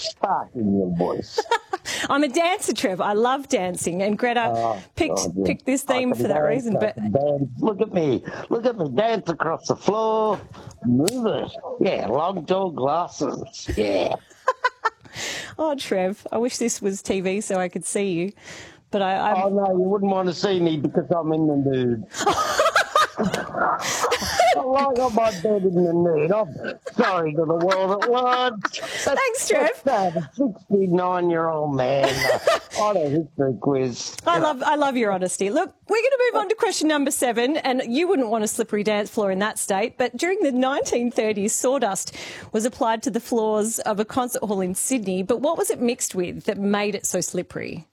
spark in your voice. I'm a dancer, Trev. I love dancing, and Greta picked this theme for that reason. But look at me dance across the floor, move it. Yeah, long tall glasses. Yeah. Oh, Trev, I wish this was TV so I could see you. But Oh no, you wouldn't want to see me because I'm in the mood. I got my bed in the mood. I'm sorry to the world at large. Thanks, Trev. That's a 69-year-old man on a history quiz. I love your honesty. Look, we're going to move on to question number 7, and you wouldn't want a slippery dance floor in that state, but during the 1930s, sawdust was applied to the floors of a concert hall in Sydney, but what was it mixed with that made it so slippery?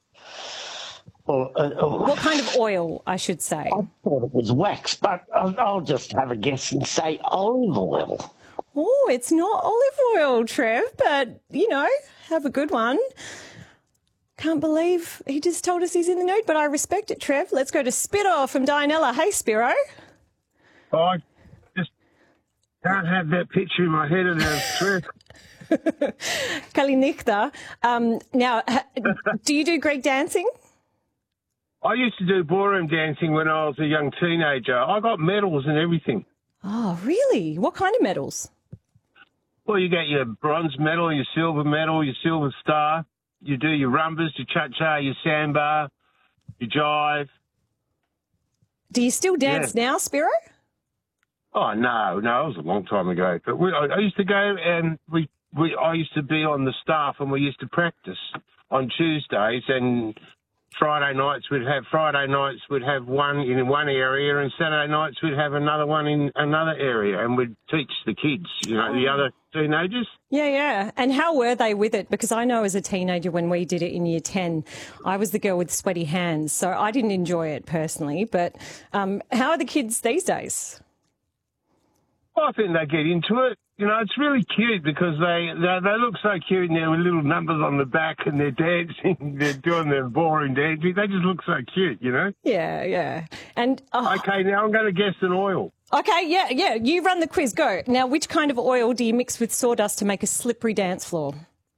What kind of oil, I should say? I thought it was wax, but I'll just have a guess and say olive oil. Oh, it's not olive oil, Trev, but, you know, have a good one. Can't believe he just told us he's in the nude, but I respect it, Trev. Let's go to Spiro from Dianella. Hey, Spiro. I just can't have that picture in my head of Trev. Kalinichta. Now, do you do Greek dancing? I used to do ballroom dancing when I was a young teenager. I got medals and everything. Oh, really? What kind of medals? Well, you get your bronze medal, your silver star. You do your rumbas, your cha-cha, your samba, your jive. Do you still dance now, Spiro? Oh, no, it was a long time ago. But I used to go and I used to be on the staff and we used to practice on Tuesdays, and Friday nights we'd have one in one area, and Saturday nights we'd have another one in another area, and we'd teach the kids, the other teenagers. Yeah. And how were they with it? Because I know as a teenager when we did it in year 10, I was the girl with sweaty hands, so I didn't enjoy it personally. But how are the kids these days? I think they get into it. It's really cute because they look so cute and they're with little numbers on the back and they're dancing, they're doing their ballroom dancing. They just look so cute, Yeah. And okay, now I'm going to guess an oil. Okay, yeah. You run the quiz. Go. Now, which kind of oil do you mix with sawdust to make a slippery dance floor?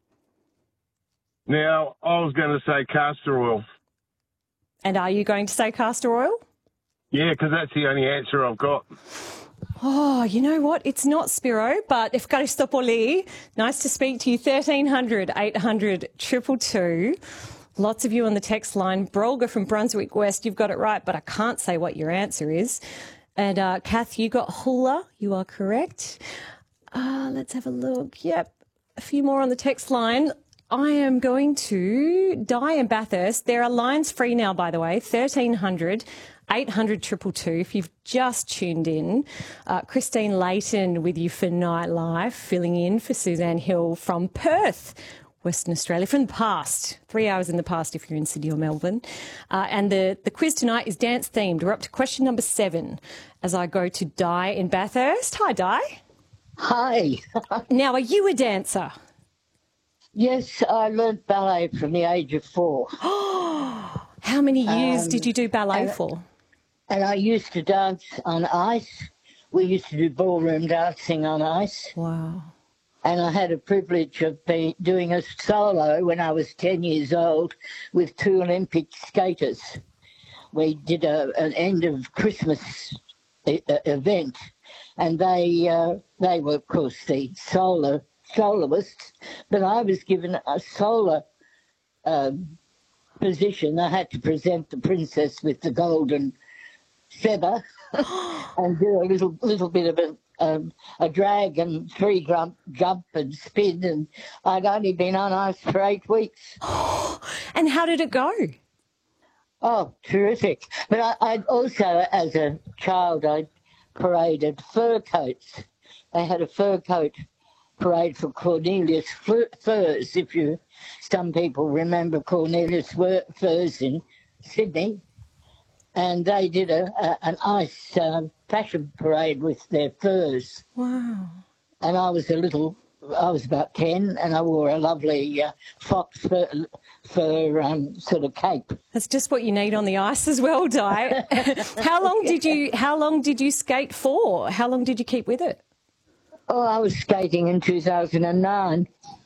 Now, I was going to say castor oil. And are you going to say castor oil? Yeah, because that's the only answer I've got. Oh, you know what? It's not Spiro, but Efkaristopoli. Nice to speak to you. 1300 800 222. Lots of you on the text line. Brolga from Brunswick West, you've got it right, but I can't say what your answer is. And Kath, you got hula. You are correct. Let's have a look. Yep, a few more on the text line. I am going to Di and Bathurst. There are lines free now, by the way, 1300 800 222. If you've just tuned in, Christine Layton with you for Nightlife, filling in for Suzanne Hill from Perth, Western Australia, from the past, 3 hours in the past if you're in Sydney or Melbourne. And the quiz tonight is dance themed. We're up to question number 7 as I go to Di in Bathurst. Hi, Di. Hi. Now, are you a dancer? Yes, I learnt ballet from the age of 4. How many years did you do ballet for? And I used to dance on ice. We used to do ballroom dancing on ice. Wow. And I had a privilege of doing a solo when I was 10 years old with 2 Olympic skaters. We did an end of Christmas event, and they were, of course, the soloists, but I was given a solo position. I had to present the princess with the golden feather and do a little bit of a drag and 3 jump and spin, and I'd only been on ice for 8 weeks. And how did it go? Oh, terrific. But I'd also, as a child, I paraded fur coats. They had a fur coat parade for Cornelius Furs, some people remember Cornelius Furs in Sydney. And they did an ice fashion parade with their furs. Wow. And I was about 10, and I wore a lovely fox fur sort of cape. That's just what you need on the ice as well, Di. How long did you skate for? How long did you keep with it? Oh, I was skating in 2009.